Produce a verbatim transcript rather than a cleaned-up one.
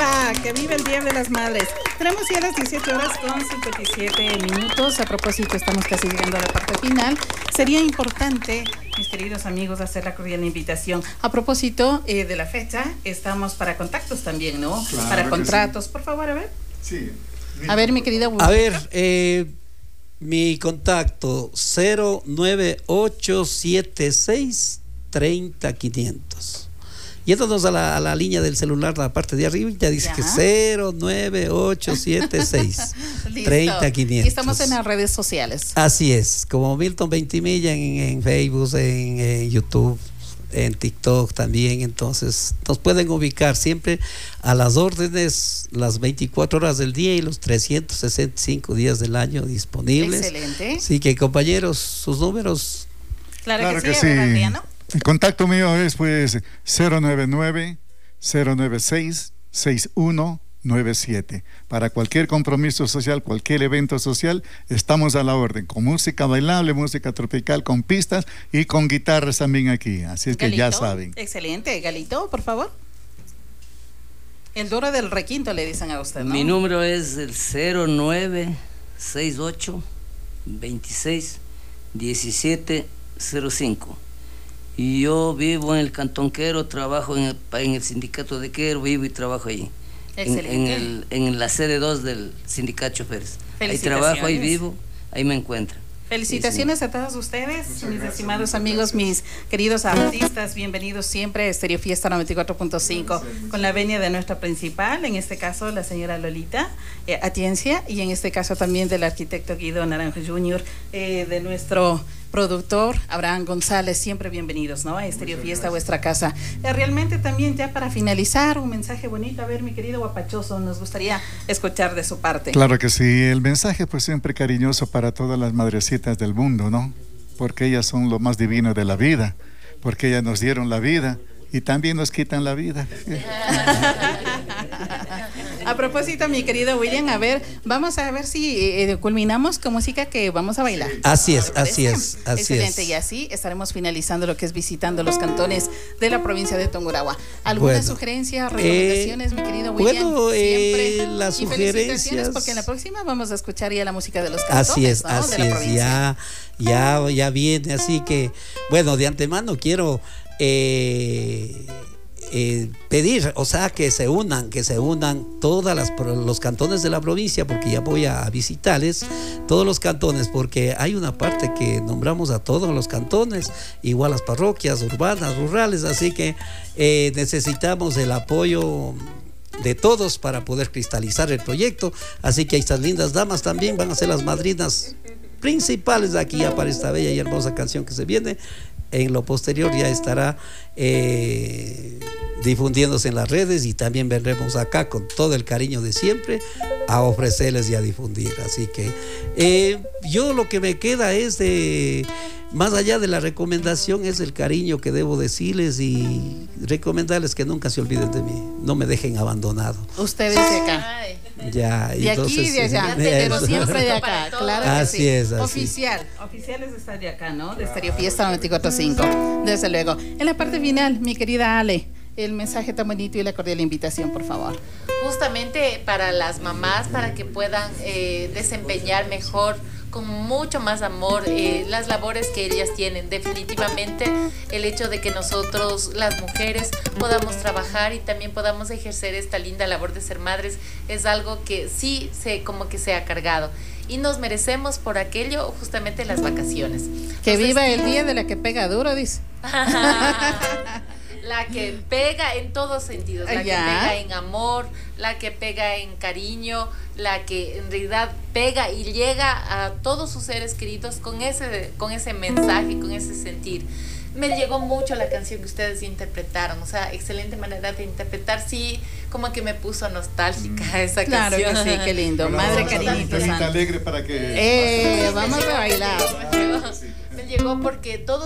viva, que viva el Día de las Madres. Tenemos ya las dieciocho horas con cincuenta y siete minutos. A propósito, estamos casi llegando a la parte final. Sería importante, mis queridos amigos, hacer la cordial invitación. A propósito eh, de la fecha, estamos para contactos también, ¿no? Claro, para contratos. Sí. Por favor, a ver. Sí. A ver, mi querida. A ver, eh, mi contacto cero nueve ocho siete seis treinta quinientos. Yéndonos a la, a la línea del celular, a la parte de arriba, ya dice ya. que cero nueve ocho siete seis treinta quinientos. Y estamos en las redes sociales. Así es, como Milton Ventimilla en, en Facebook, en, en YouTube, en TikTok también. Entonces nos pueden ubicar siempre a las órdenes, las veinticuatro horas del día y los trescientos sesenta y cinco días del año disponibles. Excelente. Así que, compañeros, sus números. Claro, claro que, que sí, sí. Adriano. El contacto mío es pues cero nueve nueve cero nueve seis seis uno nueve siete. Para cualquier compromiso social, cualquier evento social, estamos a la orden, con música bailable, música tropical, con pistas y con guitarras también aquí, así es que Galito, ya saben. Excelente. Galito, por favor. El duro del requinto le dicen a usted, ¿no? Mi número es el cero nueve seis ocho veintiséis diecisiete cero cinco. Y yo vivo en el Cantón Quero, trabajo en el, en el sindicato de Quero, vivo y trabajo ahí. Excelente. En, en, el, en la sede dos del sindicato choferes. Ahí trabajo, ahí vivo, ahí me encuentro. Felicitaciones sí, a todos ustedes, Muchas mis gracias, estimados amigos, mis queridos artistas, bienvenidos siempre a Estéreo Fiesta noventa y cuatro punto cinco, con la venia de nuestra principal, en este caso la señora Lolita eh, Atiencia, y en este caso también del arquitecto Guido Naranjo junior, eh, de nuestro productor Abraham González. Siempre bienvenidos, ¿no? A Estéreo Fiesta, vuestra casa. Eh, realmente también, ya para finalizar, un mensaje bonito. A ver, mi querido guapachoso, nos gustaría escuchar de su parte. Claro que sí, el mensaje pues siempre cariñoso para todas las madrecitas del mundo, ¿no? Porque ellas son lo más divino de la vida, porque ellas nos dieron la vida y también nos quitan la vida. A propósito, mi querido William, a ver, vamos a ver si eh, culminamos con música que vamos a bailar. Así es, así es, así Excelente, es. y así estaremos finalizando lo que es visitando los cantones de la provincia de Tungurahua. ¿Alguna bueno, sugerencia, recomendaciones, eh, mi querido William? Bueno, Siempre. eh, las y sugerencias. Porque en la próxima vamos a escuchar ya la música de los cantones, así es, ¿no? así de la es, provincia. ya, ya, ya viene, así que, bueno, de antemano quiero eh, eh, pedir, o sea, que se unan, que se unan todas las los cantones de la provincia, porque ya voy a visitarles todos los cantones, porque hay una parte que nombramos a todos los cantones, igual las parroquias urbanas, rurales, así que eh, necesitamos el apoyo de todos para poder cristalizar el proyecto. Así que estas lindas damas también van a ser las madrinas principales de aquí ya para esta bella y hermosa canción que se viene. En lo posterior ya estará eh, difundiéndose en las redes, y también vendremos acá con todo el cariño de siempre a ofrecerles y a difundir. Así que eh, yo lo que me queda es de, más allá de la recomendación, es el cariño que debo decirles y recomendarles que nunca se olviden de mí, no me dejen abandonado. Ustedes de acá. Ya, de entonces, aquí y de allá, pero siempre de acá, claro que así sí. es, así. Oficial, oficiales de estar de acá, ¿no? De Estéreo Fiesta noventa y cuatro punto cinco, desde luego. En la parte final, mi querida Ale, el mensaje tan bonito y la cordial invitación, por favor. Justamente para las mamás, para que puedan eh, desempeñar mejor, con mucho más amor, eh, las labores que ellas tienen. Definitivamente el hecho de que nosotros, las mujeres, podamos trabajar y también podamos ejercer esta linda labor de ser madres es algo que sí se, como que se ha cargado, y nos merecemos por aquello justamente las vacaciones. Que Entonces, viva el día de la que pega duro, dice. La que pega en todos sentidos, la ya. que pega en amor, la que pega en cariño, la que en realidad pega y llega a todos sus seres queridos con ese, con ese mensaje, con ese sentir. Me llegó mucho la canción que ustedes interpretaron, o sea, excelente manera de interpretar, sí, como que me puso nostálgica esa claro canción. Claro que sí, qué lindo. Bueno, Madre cariñito cariñito. alegre para que... Eh, vamos a bailar. Me llegó porque todos